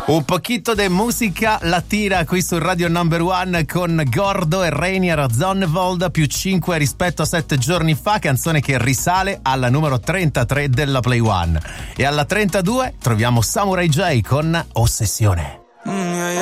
Un pochito di musica latina qui su Radio Number One con Gordo e Rainier Zonnevold, più 5 rispetto a 7 giorni fa, canzone che risale alla numero 33 della Play One. E alla 32 troviamo Samurai J con Ossessione.